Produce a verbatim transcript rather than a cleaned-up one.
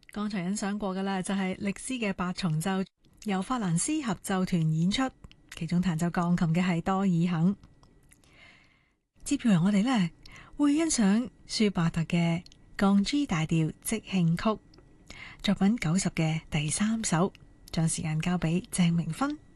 剛才欣賞過嘅啦，就係力斯嘅八重奏，由法蘭斯合奏團演出，其中彈奏鋼琴嘅係多爾肯。接住嚟我哋呢會欣賞舒伯特嘅降 G 大調即興曲作品九十嘅第三首，將時間交俾鄭明芬。